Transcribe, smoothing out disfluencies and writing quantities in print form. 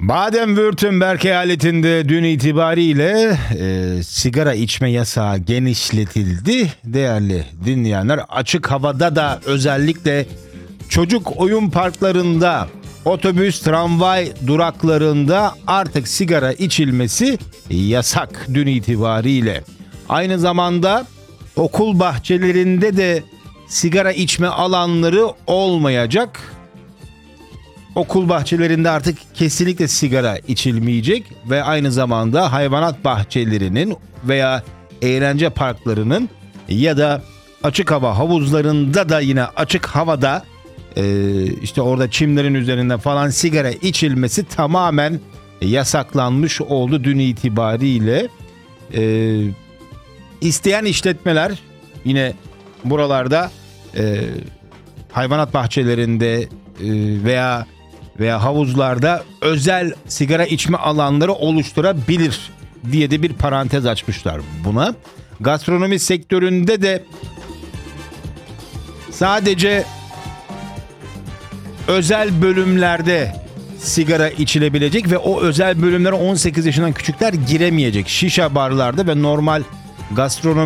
Baden-Württemberg eyaletinde dün itibariyle sigara içme yasağı genişletildi. Değerli dinleyenler, açık havada da özellikle çocuk oyun parklarında, otobüs, tramvay duraklarında artık sigara içilmesi yasak dün itibariyle. Aynı zamanda okul bahçelerinde de sigara içme alanları olmayacak. Okul bahçelerinde artık kesinlikle sigara içilmeyecek ve aynı zamanda hayvanat bahçelerinin veya eğlence parklarının ya da açık hava havuzlarında da yine açık havada işte orada çimlerin üzerinde falan sigara içilmesi tamamen yasaklanmış oldu dün itibariyle. İsteyen işletmeler yine buralarda hayvanat bahçelerinde veya havuzlarda özel sigara içme alanları oluşturabilir diye de bir parantez açmışlar buna. Gastronomi sektöründe de sadece özel bölümlerde sigara içilebilecek ve o özel bölümlere 18 yaşından küçükler giremeyecek. Şişa barlarda ve normal gastronomi